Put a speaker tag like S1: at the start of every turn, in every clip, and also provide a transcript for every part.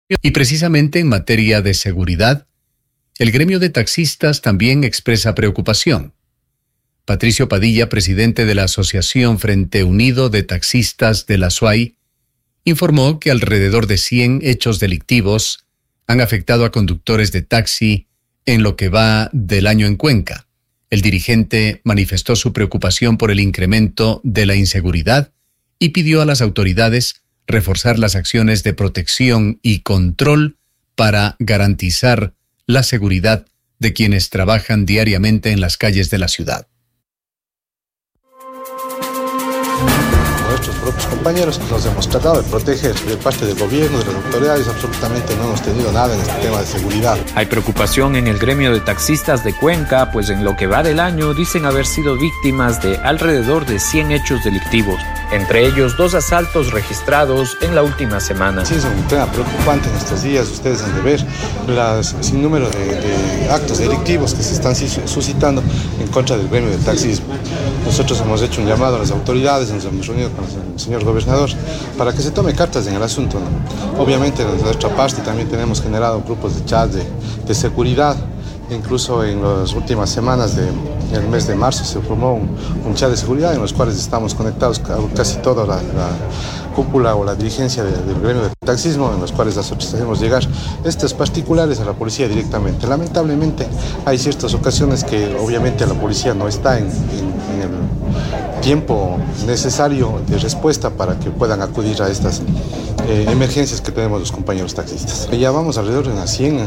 S1: Y precisamente en materia de seguridad, el gremio de taxistas también expresa preocupación. Patricio Padilla, presidente de la Asociación Frente Unido de Taxistas de la SUAY, informó que alrededor de 100 hechos delictivos han afectado a conductores de taxi en lo que va del año en Cuenca. El dirigente manifestó su preocupación por el incremento de la inseguridad y pidió a las autoridades reforzar las acciones de protección y control para garantizar la seguridad de quienes trabajan diariamente en las calles de la ciudad.
S2: Nuestros propios compañeros nos hemos tratado de proteger de parte del gobierno, de las autoridades, absolutamente no hemos tenido nada en este tema de seguridad.
S3: Hay preocupación en el gremio de taxistas de Cuenca, pues en lo que va del año dicen haber sido víctimas de alrededor de 100 hechos delictivos, entre ellos 2 asaltos registrados en la última semana.
S2: Sí, es un tema preocupante en estos días, ustedes han de ver las sin número de actos delictivos que se están suscitando en contra del gremio del taxismo. Nosotros hemos hecho un llamado a las autoridades, nos hemos reunido con el señor gobernador para que se tome cartas en el asunto, ¿no? Obviamente, de nuestra parte también tenemos generado grupos de chat de seguridad. Incluso en las últimas semanas del mes de marzo se formó un chat de seguridad en los cuales estamos conectados casi toda la cúpula o la dirigencia del gremio de taxismo, en los cuales nosotros hacemos llegar estos particulares a la policía directamente. Lamentablemente hay ciertas ocasiones que obviamente la policía no está en el tiempo necesario de respuesta para que puedan acudir a estas emergencias que tenemos los compañeros taxistas. Ya vamos alrededor de unas 100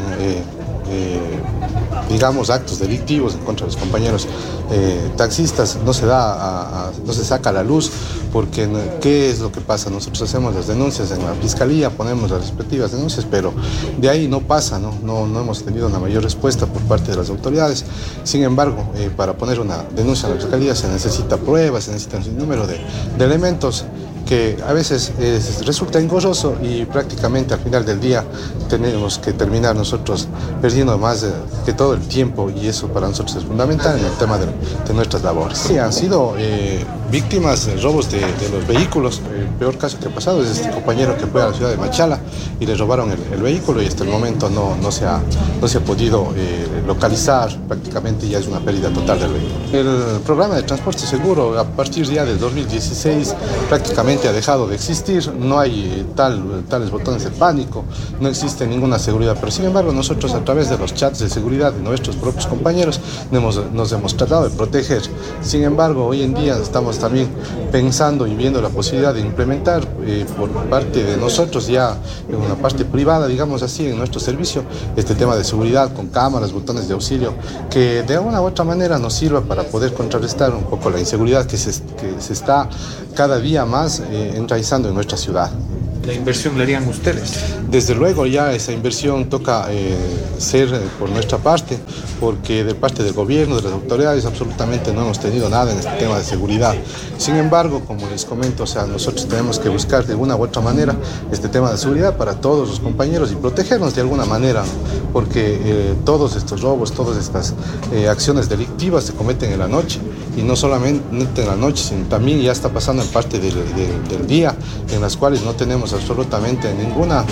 S2: digamos, actos delictivos en contra de los compañeros taxistas. No se saca a la luz porque ¿qué es lo que pasa? Nosotros hacemos las denuncias en la fiscalía, ponemos las respectivas denuncias, pero de ahí no pasa, no hemos tenido una mayor respuesta por parte de las autoridades. Sin embargo, para poner una denuncia en la fiscalía se necesita pruebas, se necesita un sinnúmero de elementos que a veces resulta engorroso y prácticamente al final del día tenemos que terminar nosotros perdiendo más que todo el tiempo, y eso para nosotros es fundamental en el tema de nuestras labores. Sí, han sido víctimas de robos de los vehículos. El peor caso que ha pasado es este compañero que fue a la ciudad de Machala y le robaron el vehículo y hasta el momento no se ha podido localizar, prácticamente ya es una pérdida total del vehículo. El programa de transporte seguro a partir ya del 2016 prácticamente ha dejado de existir, no hay tales botones de pánico, no existe ninguna seguridad, pero sin embargo nosotros a través de los chats de seguridad de nuestros propios compañeros nos hemos tratado de proteger. Sin embargo, hoy en día estamos también pensando y viendo la posibilidad de implementar por parte de nosotros ya en una parte privada, digamos así, en nuestro servicio, este tema de seguridad con cámaras, botones de auxilio, que de una u otra manera nos sirva para poder contrarrestar un poco la inseguridad que se está cada día más enraizando en nuestra ciudad.
S3: ¿La inversión la harían ustedes?
S2: Desde luego ya esa inversión toca ser por nuestra parte, porque de parte del gobierno, de las autoridades, absolutamente no hemos tenido nada en este tema de seguridad. Sin embargo, como les comento, nosotros tenemos que buscar de alguna u otra manera este tema de seguridad para todos los compañeros y protegernos de alguna manera, ¿no? Porque todos estos robos, todas estas acciones delictivas se cometen en la noche, y no solamente en la noche, sino también ya está pasando en parte del día, en las cuales no tenemos absolutamente ninguna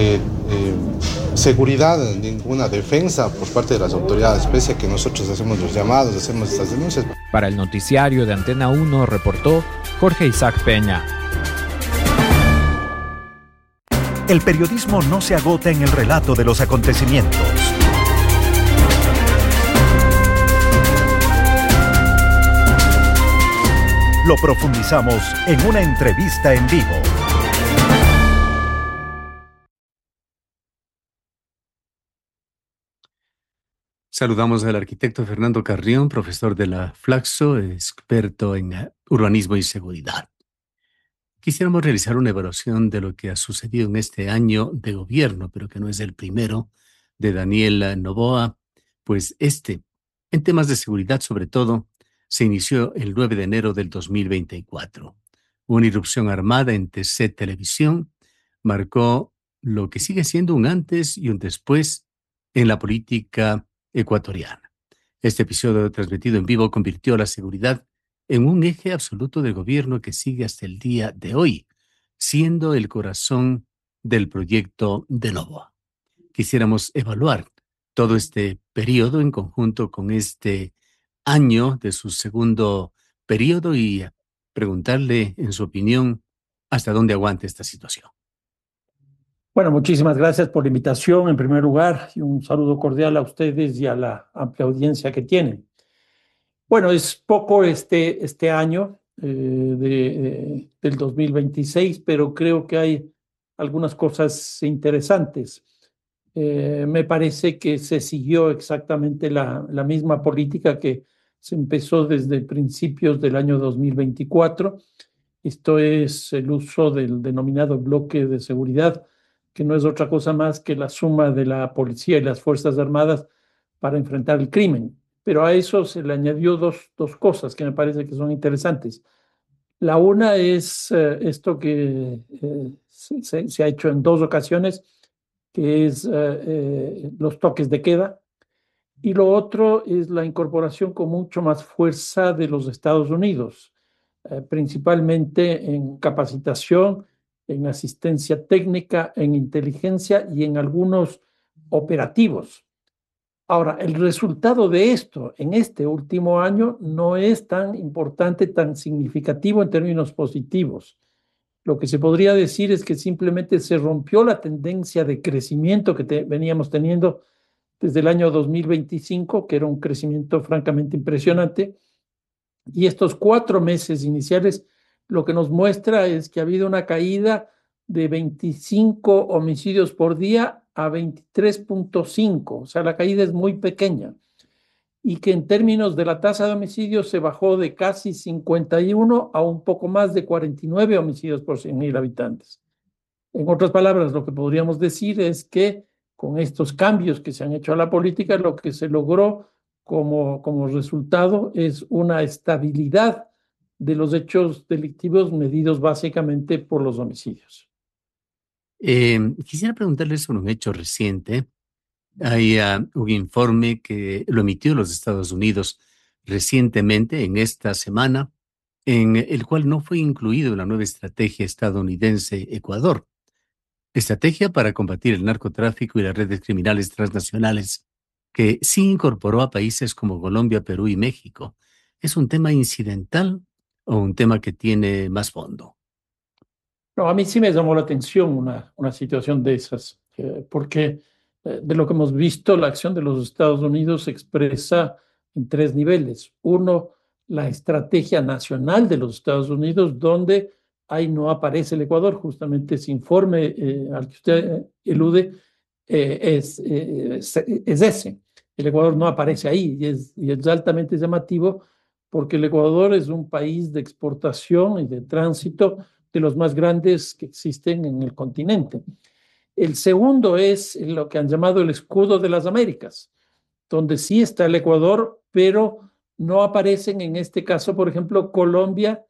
S2: seguridad, ninguna defensa por parte de las autoridades, pese a que nosotros hacemos los llamados, hacemos estas denuncias.
S3: Para el noticiario de Antena 1 reportó Jorge Isaac Peña.
S4: El periodismo no se agota en el relato de los acontecimientos. Lo profundizamos en una entrevista en vivo.
S1: Saludamos al arquitecto Fernando Carrión, profesor de la Flaxo, experto en urbanismo y seguridad. Quisiéramos realizar una evaluación de lo que ha sucedido en este año de gobierno, pero que no es el primero, de Daniel Noboa, pues en temas de seguridad sobre todo, se inició el 9 de enero del 2024. Una irrupción armada en TC Televisión marcó lo que sigue siendo un antes y un después en la política ecuatoriana. Este episodio transmitido en vivo convirtió la seguridad en un eje absoluto del gobierno que sigue hasta el día de hoy, siendo el corazón del proyecto de Novoa. Quisiéramos evaluar todo este periodo en conjunto con este año de su segundo periodo y preguntarle, en su opinión, hasta dónde aguanta esta situación.
S5: Bueno, muchísimas gracias por la invitación en primer lugar y un saludo cordial a ustedes y a la amplia audiencia que tienen. Bueno, es poco este año del 2026, pero creo que hay algunas cosas interesantes. Me parece que se siguió exactamente la misma política que se empezó desde principios del año 2024. Esto es el uso del denominado bloque de seguridad, que no es otra cosa más que la suma de la policía y las Fuerzas Armadas para enfrentar el crimen. Pero a eso se le añadió dos cosas que me parece que son interesantes. La una es esto que se ha hecho en 2 ocasiones, que es los toques de queda, y lo otro es la incorporación con mucho más fuerza de los Estados Unidos, principalmente en capacitación, en asistencia técnica, en inteligencia y en algunos operativos. Ahora, el resultado de esto en este último año no es tan importante, tan significativo en términos positivos. Lo que se podría decir es que simplemente se rompió la tendencia de crecimiento que veníamos teniendo desde el año 2025, que era un crecimiento francamente impresionante. Y estos 4 meses iniciales lo que nos muestra es que ha habido una caída de 25 homicidios por día a 23.5, o sea, la caída es muy pequeña. Y que en términos de la tasa de homicidios se bajó de casi 51 a un poco más de 49 homicidios por 100.000 habitantes. En otras palabras, lo que podríamos decir es que con estos cambios que se han hecho a la política, lo que se logró como resultado es una estabilidad de los hechos delictivos medidos básicamente por los homicidios.
S1: Quisiera preguntarle sobre un hecho reciente. Hay un informe que lo emitió los Estados Unidos recientemente, en esta semana, en el cual no fue incluido la nueva estrategia estadounidense Ecuador. Estrategia para combatir el narcotráfico y las redes criminales transnacionales, que sí incorporó a países como Colombia, Perú y México. ¿Es un tema incidental o un tema que tiene más fondo?
S5: No, a mí sí me llamó la atención una situación de esas, porque de lo que hemos visto, la acción de los Estados Unidos se expresa en 3 niveles. Uno, la estrategia nacional de los Estados Unidos, donde ahí no aparece el Ecuador. Justamente ese informe al que usted elude es ese. El Ecuador no aparece ahí y es altamente llamativo porque el Ecuador es un país de exportación y de tránsito de los más grandes que existen en el continente. El segundo es lo que han llamado el escudo de las Américas, donde sí está el Ecuador, pero no aparecen en este caso, por ejemplo, Colombia,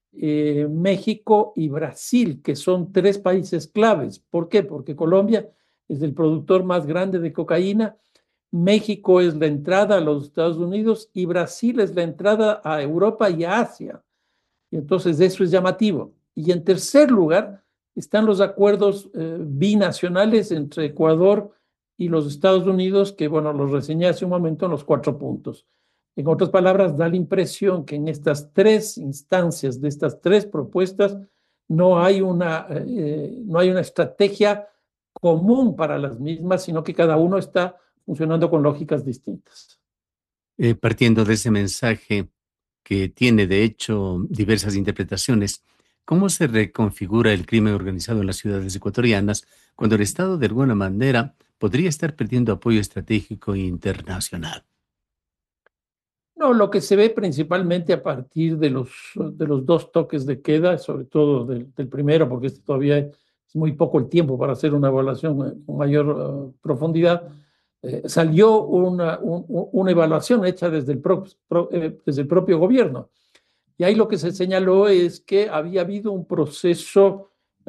S5: México y Brasil, que son 3 países claves. ¿Por qué? Porque Colombia es el productor más grande de cocaína, México es la entrada a los Estados Unidos y Brasil es la entrada a Europa y a Asia. Y entonces eso es llamativo. Y en tercer lugar están los acuerdos binacionales entre Ecuador y los Estados Unidos, que bueno, los reseñé hace un momento en los 4 puntos. En otras palabras, da la impresión que en estas 3 instancias, de estas 3 propuestas, no hay una estrategia común para las mismas, sino que cada uno está funcionando con lógicas distintas.
S1: Partiendo de ese mensaje que tiene, de hecho, diversas interpretaciones, ¿cómo se reconfigura el crimen organizado en las ciudades ecuatorianas cuando el Estado, de alguna manera, podría estar perdiendo apoyo estratégico internacional?
S5: No, lo que se ve principalmente a partir de los 2 toques de queda, sobre todo del primero, porque todavía es muy poco el tiempo para hacer una evaluación con mayor profundidad, salió una evaluación hecha desde el propio gobierno. Y ahí lo que se señaló es que había habido un proceso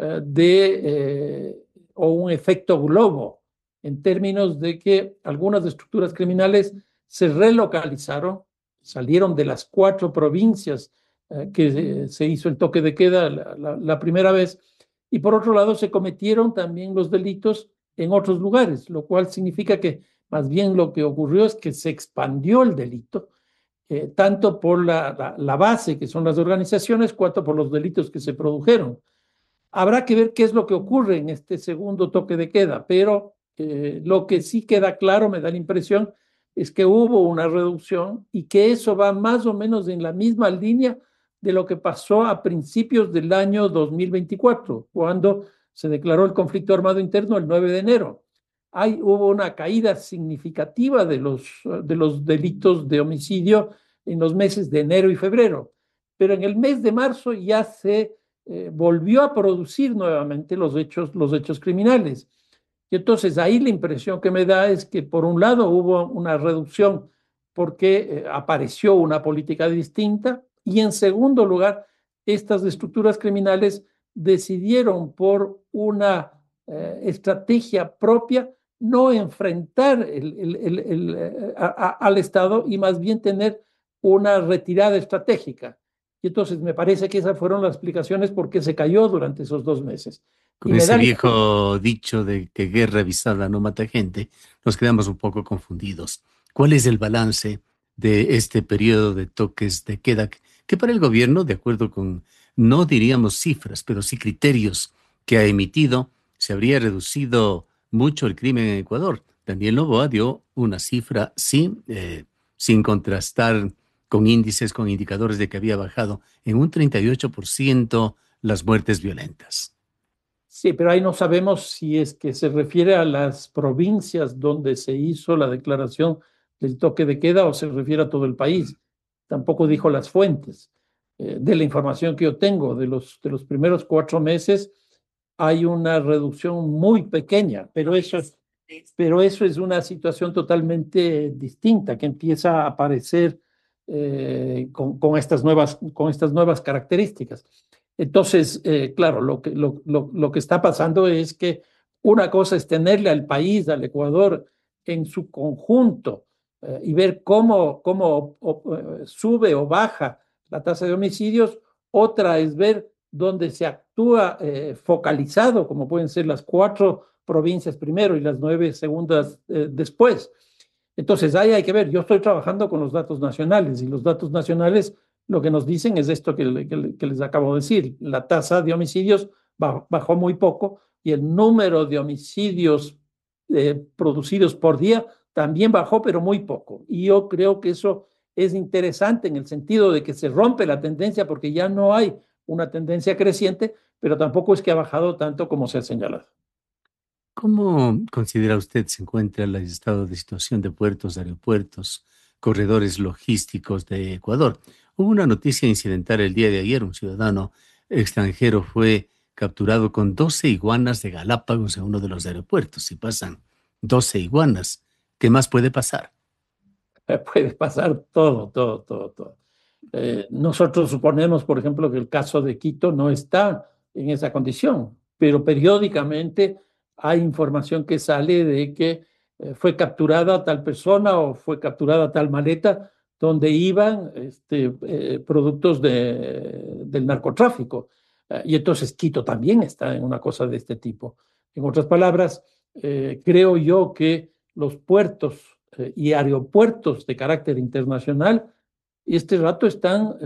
S5: o un efecto globo, en términos de que algunas estructuras criminales se relocalizaron, salieron de las 4 provincias que se hizo el toque de queda la primera vez, y por otro lado se cometieron también los delitos en otros lugares, lo cual significa que más bien lo que ocurrió es que se expandió el delito, tanto por la base, que son las organizaciones, cuanto por los delitos que se produjeron. Habrá que ver qué es lo que ocurre en este segundo toque de queda, pero lo que sí queda claro, me da la impresión, es que hubo una reducción y que eso va más o menos en la misma línea de lo que pasó a principios del año 2024, cuando se declaró el conflicto armado interno el 9 de enero. Hubo una caída significativa de los delitos de homicidio en los meses de enero y febrero, pero en el mes de marzo ya se volvió a producir nuevamente los hechos criminales. Y entonces ahí la impresión que me da es que por un lado hubo una reducción porque apareció una política distinta y en segundo lugar, estas estructuras criminales decidieron por una estrategia propia no enfrentar al Estado y más bien tener una retirada estratégica. Y entonces me parece que esas fueron las explicaciones por qué se cayó durante esos 2 meses.
S1: Con ese viejo dicho de que guerra avisada no mata gente, nos quedamos un poco confundidos. ¿Cuál es el balance de este periodo de toques de queda que para el gobierno, de acuerdo con, no diríamos cifras, pero sí criterios que ha emitido, se habría reducido mucho el crimen en Ecuador? Daniel Noboa dio una cifra sin contrastar con índices, con indicadores de que había bajado en un 38% las muertes violentas.
S5: Sí, pero ahí no sabemos si es que se refiere a las provincias donde se hizo la declaración del toque de queda o se refiere a todo el país. Tampoco dijo las fuentes. De la información que yo tengo de los primeros 4 meses, hay una reducción muy pequeña, pero eso es una situación totalmente distinta que empieza a aparecer con estas nuevas características. Entonces, claro, lo que está pasando es que una cosa es tenerle al país, al Ecuador, en su conjunto y ver cómo sube o baja la tasa de homicidios. Otra es ver dónde se actúa focalizado, como pueden ser las 4 provincias primero y las 9 segundas después. Entonces, ahí hay que ver. Yo estoy trabajando con los datos nacionales y los datos nacionales lo que nos dicen es esto que les acabo de decir. La tasa de homicidios bajó muy poco y el número de homicidios producidos por día también bajó, pero muy poco. Y yo creo que eso es interesante en el sentido de que se rompe la tendencia porque ya no hay una tendencia creciente, pero tampoco es que ha bajado tanto como se ha señalado.
S1: ¿Cómo considera usted se encuentra el estado de situación de puertos, aeropuertos, corredores logísticos de Ecuador? Hubo una noticia incidental el día de ayer. Un ciudadano extranjero fue capturado con 12 iguanas de Galápagos en uno de los aeropuertos. Si pasan 12 iguanas, ¿qué más puede pasar?
S5: Puede pasar todo, todo, todo, todo. Nosotros suponemos, por ejemplo, que el caso de Quito no está en esa condición, pero periódicamente hay información que sale de que fue capturada tal persona o fue capturada tal maleta donde iban productos del narcotráfico. Y entonces Quito también está en una cosa de este tipo. En otras palabras, creo yo que los puertos y aeropuertos de carácter internacional este rato están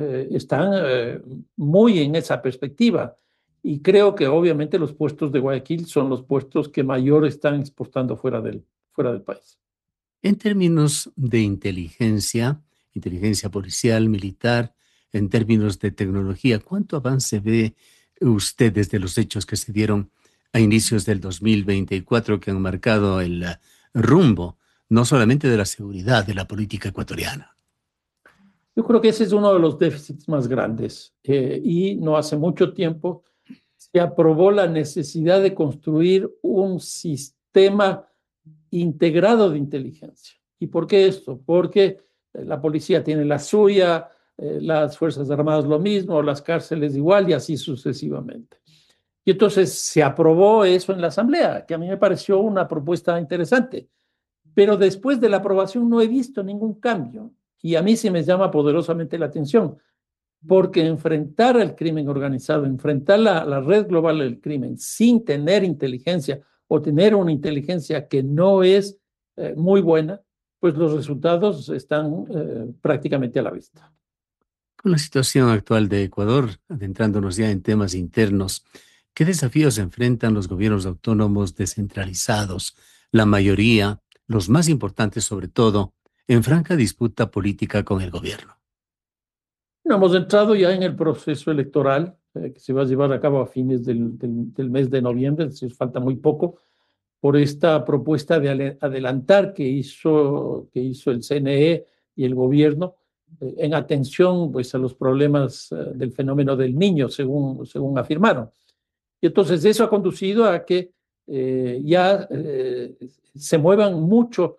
S5: muy en esa perspectiva. Y creo que obviamente los puestos de Guayaquil son los puestos que mayor están exportando fuera del país.
S1: En términos de inteligencia policial, militar, en términos de tecnología, ¿cuánto avance ve usted desde los hechos que se dieron a inicios del 2024 que han marcado el rumbo, no solamente de la seguridad, de la política ecuatoriana?
S5: Yo creo que ese es uno de los déficits más grandes y no hace mucho tiempo se aprobó la necesidad de construir un sistema integrado de inteligencia. ¿Y por qué esto? Porque la policía tiene la suya, las Fuerzas Armadas lo mismo, las cárceles igual y así sucesivamente. Y entonces se aprobó eso en la Asamblea, que a mí me pareció una propuesta interesante. Pero después de la aprobación no he visto ningún cambio. Y a mí sí me llama poderosamente la atención. porque enfrentar al crimen organizado, enfrentar la red global del crimen sin tener inteligencia o tener una inteligencia que no es muy buena, pues los resultados están prácticamente a la vista.
S1: Con la situación actual de Ecuador, adentrándonos ya en temas internos, ¿qué desafíos enfrentan los gobiernos autónomos descentralizados, la mayoría, los más importantes sobre todo, en franca disputa política con el gobierno?
S5: No, hemos entrado ya en el proceso electoral que se va a llevar a cabo a fines del mes de noviembre, es decir, falta muy poco, por esta propuesta de adelantar que hizo el CNE y el gobierno en atención pues, a los problemas del fenómeno del niño, según afirmaron. Y entonces eso ha conducido a que ya se muevan mucho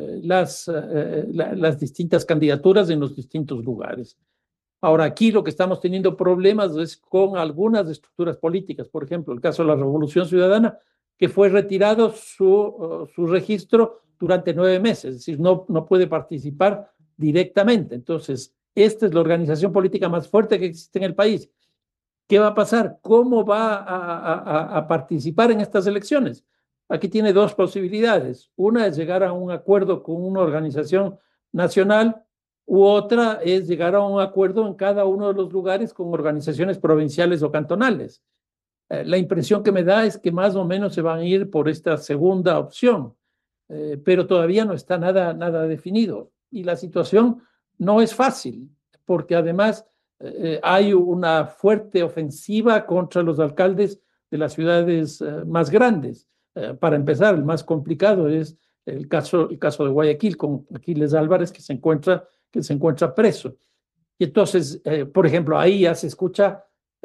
S5: las distintas candidaturas en los distintos lugares. Ahora, aquí lo que estamos teniendo problemas es con algunas estructuras políticas. Por ejemplo, el caso de la Revolución Ciudadana, que fue retirado su registro durante 9 meses, es decir, no puede participar directamente. Entonces, esta es la organización política más fuerte que existe en el país. ¿Qué va a pasar? ¿Cómo va a participar en estas elecciones? Aquí tiene 2 posibilidades. Una es llegar a un acuerdo con una organización nacional u otra es llegar a un acuerdo en cada uno de los lugares con organizaciones provinciales o cantonales. La impresión que me da es que más o menos se van a ir por esta segunda opción, pero todavía no está nada definido. Y la situación no es fácil, porque además hay una fuerte ofensiva contra los alcaldes de las ciudades más grandes. Para empezar, el más complicado es el caso de Guayaquil, con Aquiles Álvarez, que se encuentra preso. Y entonces, por ejemplo, ahí ya se escucha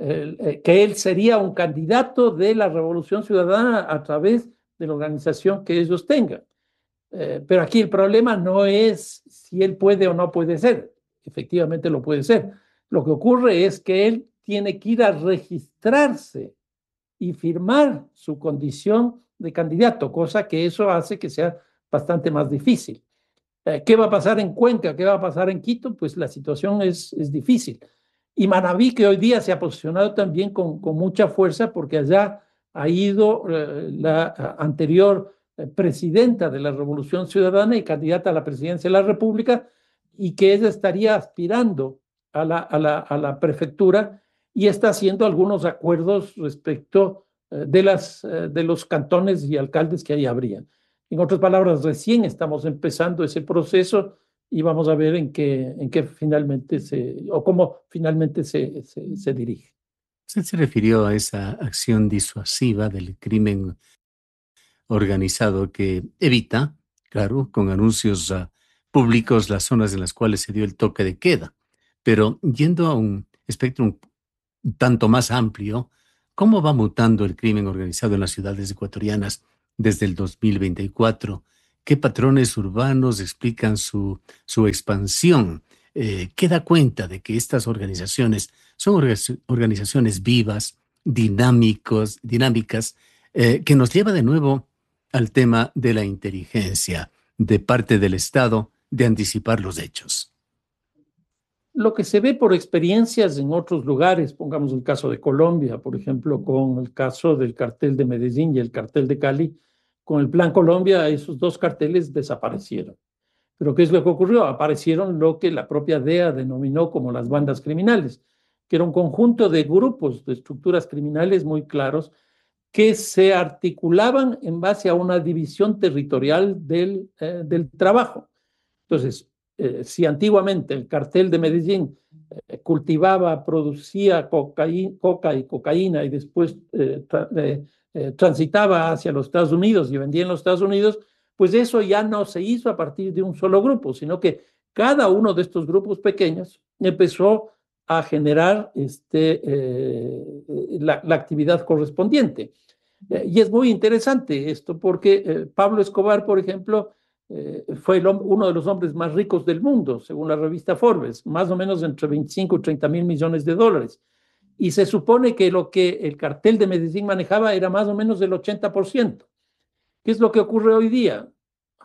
S5: que él sería un candidato de la Revolución Ciudadana a través de la organización que ellos tengan. Pero aquí el problema no es si él puede o no puede ser. Efectivamente lo puede ser. Lo que ocurre es que él tiene que ir a registrarse y firmar su condición de candidato, cosa que eso hace que sea bastante más difícil. ¿Qué va a pasar en Cuenca? ¿Qué va a pasar en Quito? Pues la situación es difícil. Y Manabí, que hoy día se ha posicionado también con mucha fuerza, porque allá ha ido la anterior presidenta de la Revolución Ciudadana y candidata a la presidencia de la República, y que ella estaría aspirando a la prefectura y está haciendo algunos acuerdos respecto de los cantones y alcaldes que ahí habrían. En otras palabras, recién estamos empezando ese proceso y vamos a ver en qué finalmente cómo finalmente se dirige.
S1: Usted se refirió a esa acción disuasiva del crimen organizado que evita, claro, con anuncios públicos las zonas en las cuales se dio el toque de queda. Pero yendo a un espectro un tanto más amplio, ¿cómo va mutando el crimen organizado en las ciudades ecuatorianas desde el 2024? ¿Qué patrones urbanos explican su expansión? ¿Qué da cuenta de que estas organizaciones son organizaciones vivas, dinámicas, que nos lleva de nuevo al tema de la inteligencia de parte del Estado de anticipar los hechos?
S5: Lo que se ve por experiencias en otros lugares, pongamos el caso de Colombia, por ejemplo, con el caso del cartel de Medellín y el cartel de Cali, con el Plan Colombia, esos 2 carteles desaparecieron. Pero ¿qué es lo que ocurrió? Aparecieron lo que la propia DEA denominó como las bandas criminales, que era un conjunto de grupos, de estructuras criminales muy claros, que se articulaban en base a una división territorial del trabajo. Entonces, si antiguamente el cartel de Medellín cultivaba, producía coca y cocaína y después transitaba hacia los Estados Unidos y vendía en los Estados Unidos, pues eso ya no se hizo a partir de un solo grupo, sino que cada uno de estos grupos pequeños empezó a generar la actividad correspondiente. Y es muy interesante esto porque Pablo Escobar, por ejemplo, fue uno de los hombres más ricos del mundo, según la revista Forbes, más o menos entre 25 y 30 mil millones de dólares. Y se supone que lo que el cartel de Medellín manejaba era más o menos del 80%. ¿Qué es lo que ocurre hoy día?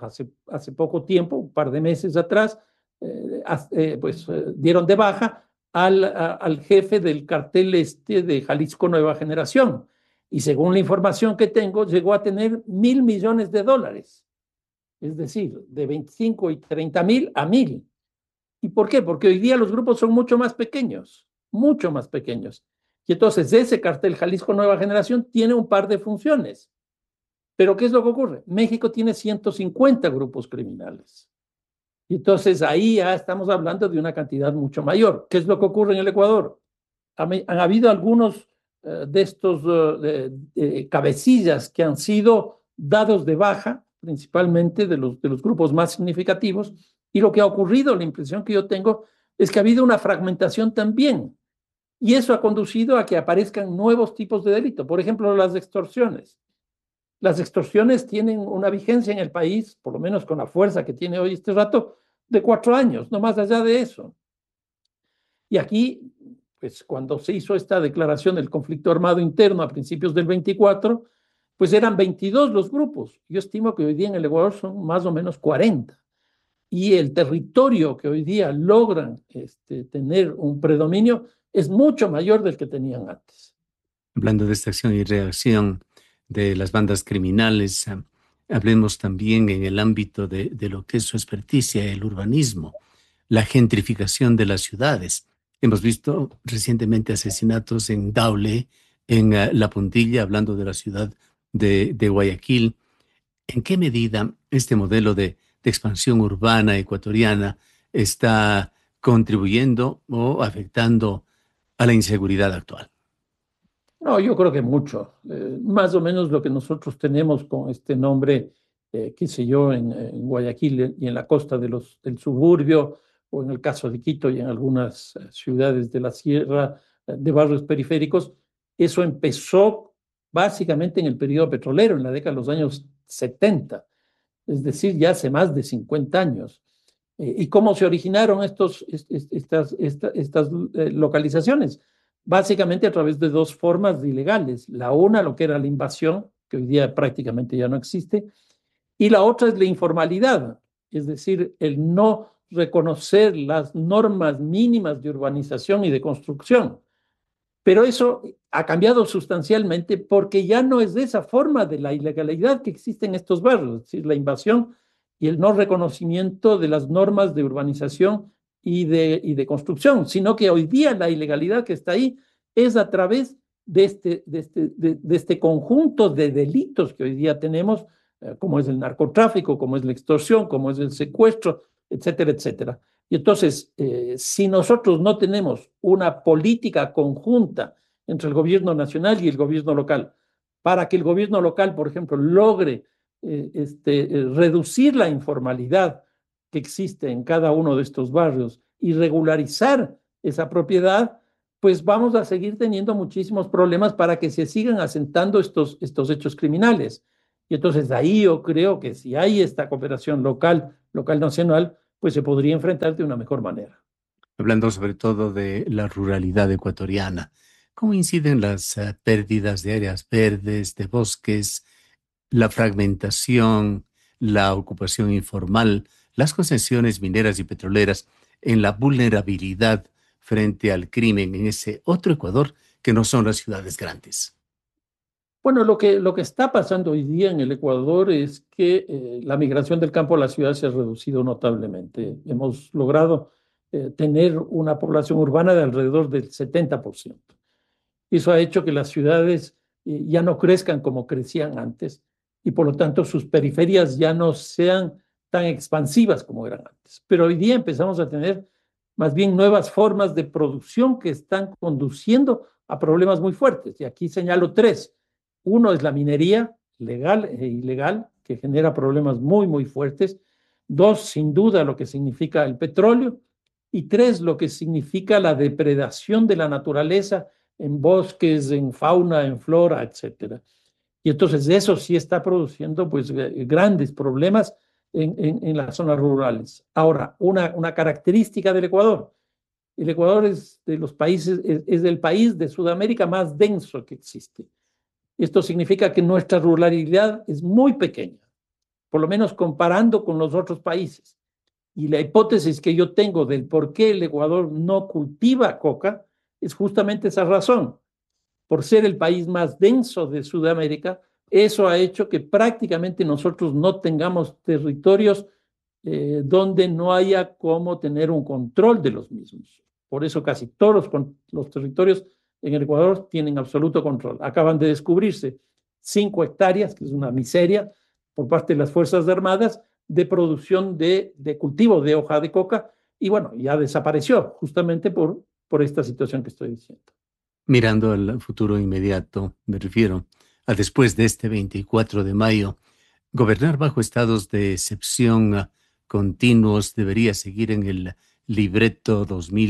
S5: Hace poco tiempo, un par de meses atrás, dieron de baja al jefe del cartel de Jalisco Nueva Generación. Y según la información que tengo, llegó a tener $1.000 millones. Es decir, de 25 y 30 mil a 1.000. ¿Y por qué? Porque hoy día los grupos son mucho más pequeños, mucho más pequeños. Y entonces ese cartel Jalisco Nueva Generación tiene un par de funciones. Pero ¿qué es lo que ocurre? México tiene 150 grupos criminales. Y entonces ahí ya estamos hablando de una cantidad mucho mayor. ¿Qué es lo que ocurre en el Ecuador? Han habido algunos de estos cabecillas que han sido dados de baja, principalmente de los grupos más significativos, y lo que ha ocurrido, la impresión que yo tengo, es que ha habido una fragmentación también, y eso ha conducido a que aparezcan nuevos tipos de delito, por ejemplo, las extorsiones. Las extorsiones tienen una vigencia en el país, por lo menos con la fuerza que tiene hoy este rato, de 4 años, no más allá de eso. Y aquí, pues cuando se hizo esta declaración del conflicto armado interno a principios del 24, pues eran 22 los grupos. Yo estimo que hoy día en el Ecuador son más o menos 40. Y el territorio que hoy día logran tener un predominio es mucho mayor del que tenían antes.
S1: Hablando de esta acción y reacción de las bandas criminales, hablemos también en el ámbito de lo que es su experticia, el urbanismo, la gentrificación de las ciudades. Hemos visto recientemente asesinatos en Daule, en La Puntilla, hablando de la ciudad de Guayaquil. ¿En qué medida este modelo de expansión urbana ecuatoriana está contribuyendo o afectando a la inseguridad actual?
S5: No, yo creo que mucho. Más o menos lo que nosotros tenemos con este nombre, qué sé yo, en Guayaquil y en la costa del suburbio, o en el caso de Quito y en algunas ciudades de la sierra, de barrios periféricos, eso empezó básicamente en el periodo petrolero, en la década de los años 70, es decir, ya hace más de 50 años. ¿Y cómo se originaron estas localizaciones? Básicamente a través de dos formas ilegales. La una, lo que era la invasión, que hoy día prácticamente ya no existe, y la otra es la informalidad, es decir, el no reconocer las normas mínimas de urbanización y de construcción. Pero eso ha cambiado sustancialmente porque ya no es de esa forma de la ilegalidad que existe en estos barrios, es decir, la invasión y el no reconocimiento de las normas de urbanización y de construcción, sino que hoy día la ilegalidad que está ahí es a través de este conjunto de delitos que hoy día tenemos, como es el narcotráfico, como es la extorsión, como es el secuestro, etcétera, etcétera. Y entonces, si nosotros no tenemos una política conjunta entre el gobierno nacional y el gobierno local, para que el gobierno local, por ejemplo, logre reducir la informalidad que existe en cada uno de estos barrios y regularizar esa propiedad, pues vamos a seguir teniendo muchísimos problemas para que se sigan asentando estos hechos criminales. Y entonces ahí yo creo que si hay esta cooperación local-nacional, pues se podría enfrentar de una mejor manera.
S1: Hablando sobre todo de la ruralidad ecuatoriana, ¿cómo inciden las pérdidas de áreas verdes, de bosques, la fragmentación, la ocupación informal, las concesiones mineras y petroleras en la vulnerabilidad frente al crimen en ese otro Ecuador que no son las ciudades grandes?
S5: Bueno, lo que está pasando hoy día en el Ecuador es que la migración del campo a la ciudad se ha reducido notablemente. Hemos logrado tener una población urbana de alrededor del 70%. Eso ha hecho que las ciudades ya no crezcan como crecían antes y por lo tanto sus periferias ya no sean tan expansivas como eran antes. Pero hoy día empezamos a tener más bien nuevas formas de producción que están conduciendo a problemas muy fuertes. Y aquí señalo 3. Uno es la minería legal e ilegal, que genera problemas muy, muy fuertes. 2, sin duda, lo que significa el petróleo. Y 3, lo que significa la depredación de la naturaleza en bosques, en fauna, en flora, etcétera. Y entonces eso sí está produciendo pues grandes problemas en las zonas rurales. Ahora, una característica del Ecuador. El Ecuador es de los países, es el país de Sudamérica más denso que existe. Esto significa que nuestra ruralidad es muy pequeña, por lo menos comparando con los otros países. Y la hipótesis que yo tengo del por qué el Ecuador no cultiva coca es justamente esa razón. Por ser el país más denso de Sudamérica, eso ha hecho que prácticamente nosotros no tengamos territorios donde no haya cómo tener un control de los mismos. Por eso casi todos los territorios en el Ecuador tienen absoluto control. Acaban de descubrirse 5 hectáreas, que es una miseria, por parte de las Fuerzas Armadas, de producción de cultivo de hoja de coca, y bueno, ya desapareció justamente por esta situación que estoy diciendo.
S1: Mirando al futuro inmediato, me refiero a después de este 24 de mayo, gobernar bajo estados de excepción continuos debería seguir en el libreto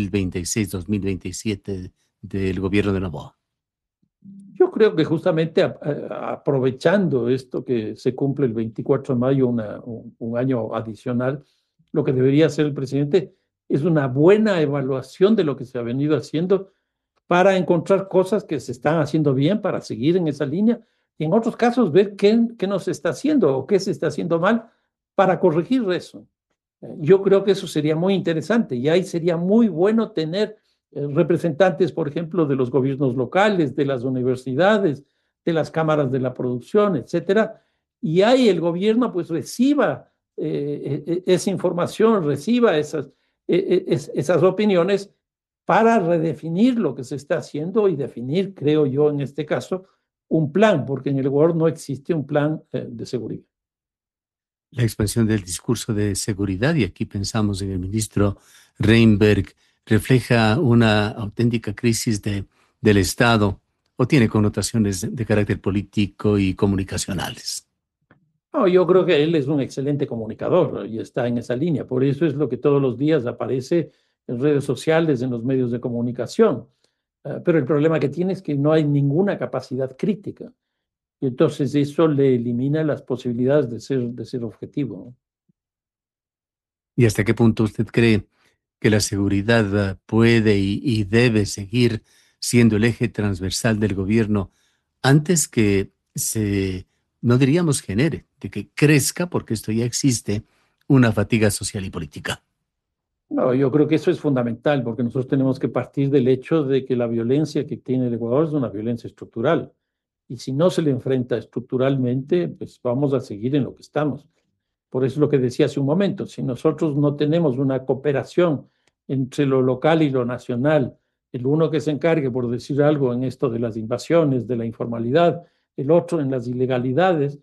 S1: 2026-2027 del gobierno de Noboa.
S5: Yo creo que justamente aprovechando esto que se cumple el 24 de mayo, un año adicional, lo que debería hacer el presidente es una buena evaluación de lo que se ha venido haciendo para encontrar cosas que se están haciendo bien, para seguir en esa línea, y en otros casos ver qué no se está haciendo o qué se está haciendo mal para corregir eso. Yo creo que eso sería muy interesante y ahí sería muy bueno tener representantes, por ejemplo, de los gobiernos locales, de las universidades, de las cámaras de la producción, etcétera, y ahí el gobierno pues reciba esa información, reciba esas opiniones para redefinir lo que se está haciendo y definir, creo yo, en este caso, un plan, porque en el Ecuador no existe un plan de seguridad.
S1: La expansión del discurso de seguridad, y aquí pensamos en el ministro Reinberg, refleja una auténtica crisis del Estado o tiene connotaciones de carácter político y comunicacionales.
S5: No, yo creo que él es un excelente comunicador y está en esa línea. Por eso es lo que todos los días aparece en redes sociales, en los medios de comunicación. Pero el problema que tiene es que no hay ninguna capacidad crítica. Y entonces eso le elimina las posibilidades de ser objetivo, ¿no?
S1: ¿Y hasta qué punto usted cree que la seguridad puede y debe seguir siendo el eje transversal del gobierno antes que no diríamos genere, de que crezca, porque esto ya existe, una fatiga social y política?
S5: No, yo creo que eso es fundamental porque nosotros tenemos que partir del hecho de que la violencia que tiene el Ecuador es una violencia estructural. Y si no se le enfrenta estructuralmente, pues vamos a seguir en lo que estamos. Por eso es lo que decía hace un momento, si nosotros no tenemos una cooperación entre lo local y lo nacional, el uno que se encargue, por decir algo, en esto de las invasiones, de la informalidad, el otro en las ilegalidades,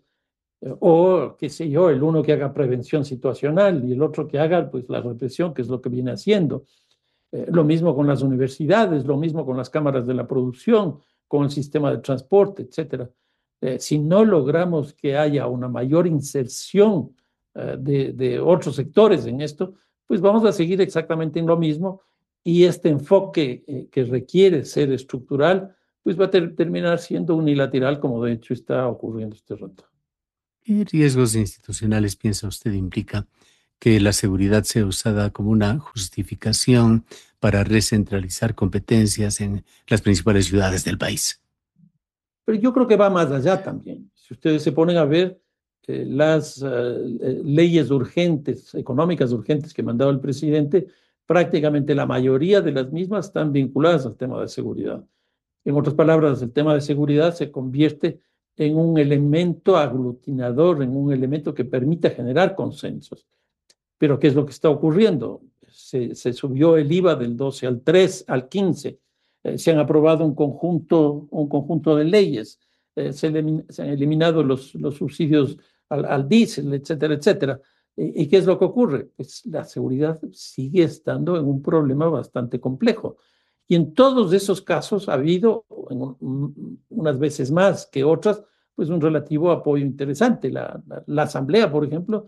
S5: o qué sé yo, el uno que haga prevención situacional y el otro que haga pues la represión, que es lo que viene haciendo. Lo mismo con las universidades, lo mismo con las cámaras de la producción, con el sistema de transporte, etcétera. Si no logramos que haya una mayor inserción de otros sectores en esto, pues vamos a seguir exactamente en lo mismo y este enfoque que requiere ser estructural, pues va a terminar siendo unilateral, como de hecho está ocurriendo este rato.
S1: ¿Qué riesgos institucionales piensa usted implica que la seguridad sea usada como una justificación para recentralizar competencias en las principales ciudades del país?
S5: Pero yo creo que va más allá también. Si ustedes se ponen a ver las leyes urgentes, económicas urgentes que ha mandado el presidente, prácticamente la mayoría de las mismas están vinculadas al tema de seguridad. En otras palabras, el tema de seguridad se convierte en un elemento aglutinador, en un elemento que permita generar consensos. Pero ¿qué es lo que está ocurriendo? Se subió el IVA del 12 al 3, al 15. Se han aprobado un conjunto de leyes. Se han eliminado los subsidios al diésel, etcétera, etcétera. ¿Y qué es lo que ocurre? Pues la seguridad sigue estando en un problema bastante complejo. Y en todos esos casos ha habido, unas veces más que otras, pues un relativo apoyo interesante. La Asamblea, por ejemplo,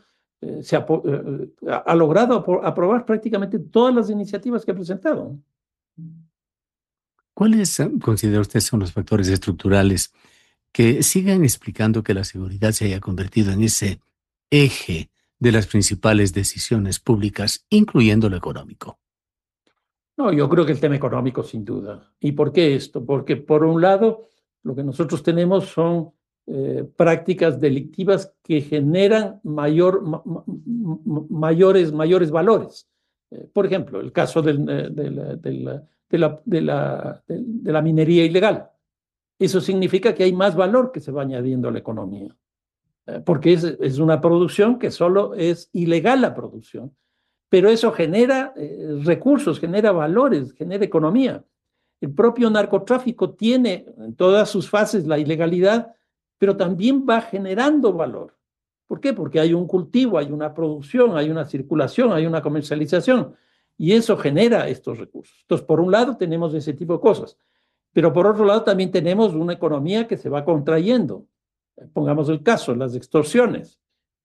S5: ha logrado aprobar prácticamente todas las iniciativas que ha presentado.
S1: ¿Cuáles considera usted son los factores estructurales que sigan explicando que la seguridad se haya convertido en ese eje de las principales decisiones públicas, incluyendo lo económico?
S5: No, yo creo que el tema económico, sin duda. ¿Y por qué esto? Porque, por un lado, lo que nosotros tenemos son prácticas delictivas que generan mayores valores. Por ejemplo, el caso de la minería ilegal. Eso significa que hay más valor que se va añadiendo a la economía, porque es una producción que solo es ilegal la producción, pero eso genera recursos, genera valores, genera economía. El propio narcotráfico tiene en todas sus fases la ilegalidad, pero también va generando valor. ¿Por qué? Porque hay un cultivo, hay una producción, hay una circulación, hay una comercialización, y eso genera estos recursos. Entonces, por un lado tenemos ese tipo de cosas, pero por otro lado también tenemos una economía que se va contrayendo. Pongamos el caso, las extorsiones.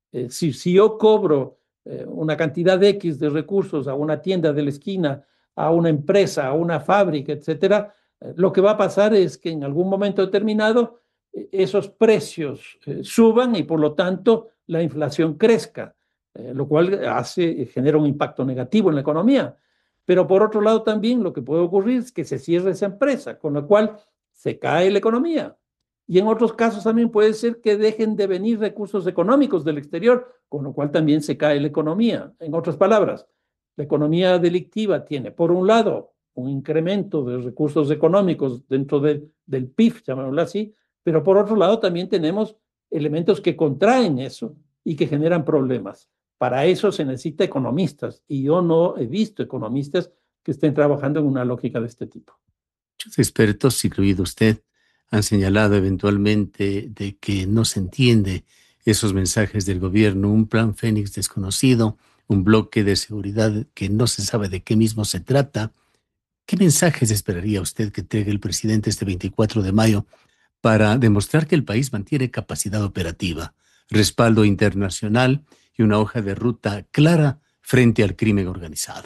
S5: Si yo cobro una cantidad de X de recursos a una tienda de la esquina, a una empresa, a una fábrica, etcétera, lo que va a pasar es que en algún momento determinado esos precios suban y por lo tanto la inflación crezca, lo cual genera un impacto negativo en la economía. Pero por otro lado también lo que puede ocurrir es que se cierre esa empresa, con lo cual se cae la economía. Y en otros casos también puede ser que dejen de venir recursos económicos del exterior, con lo cual también se cae la economía. En otras palabras, la economía delictiva tiene, por un lado, un incremento de recursos económicos dentro del PIB, llamémoslo así, pero por otro lado también tenemos elementos que contraen eso y que generan problemas. Para eso se necesita economistas, y yo no he visto economistas que estén trabajando en una lógica de este tipo.
S1: Muchos expertos, incluido usted, han señalado eventualmente de que no se entiende esos mensajes del gobierno, un plan Fénix desconocido, un bloque de seguridad que no se sabe de qué mismo se trata. ¿Qué mensajes esperaría usted que entregue el presidente este 24 de mayo para demostrar que el país mantiene capacidad operativa, respaldo internacional y una hoja de ruta clara frente al crimen organizado?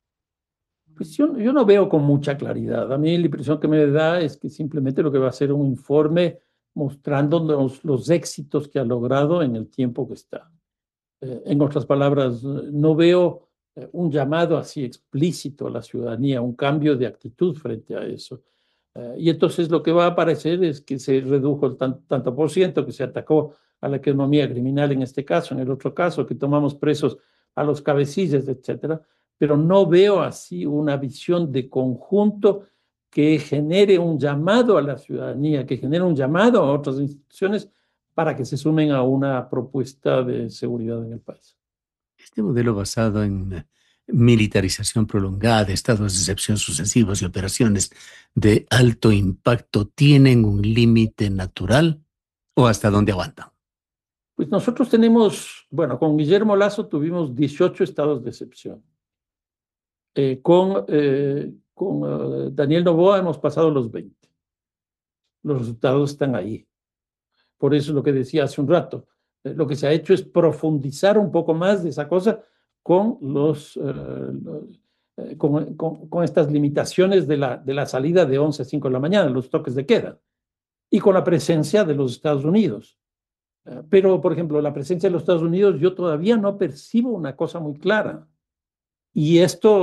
S5: Pues yo no veo con mucha claridad. A mí la impresión que me da es que simplemente lo que va a ser un informe mostrándonos los éxitos que ha logrado en el tiempo que está. En otras palabras, no veo un llamado así explícito a la ciudadanía, un cambio de actitud frente a eso. Y entonces lo que va a aparecer es que se redujo el tanto por ciento, que se atacó a la economía criminal en este caso, en el otro caso, que tomamos presos a los cabecillas, etcétera. Pero no veo así una visión de conjunto que genere un llamado a la ciudadanía, que genere un llamado a otras instituciones para que se sumen a una propuesta de seguridad en el país.
S1: Este modelo basado en militarización prolongada, estados de excepción sucesivos y operaciones de alto impacto, ¿tienen un límite natural o hasta dónde aguantan?
S5: Pues nosotros tenemos, bueno, con Guillermo Lasso tuvimos 18 estados de excepción. Con Daniel Noboa hemos pasado los 20. Los resultados están ahí. Por eso es lo que decía hace un rato. Lo que se ha hecho es profundizar un poco más de esa cosa con estas limitaciones de la salida de 11 a 5 de la mañana, los toques de queda, y con la presencia de los Estados Unidos. Pero, por ejemplo, la presencia de los Estados Unidos, yo todavía no percibo una cosa muy clara. Y esto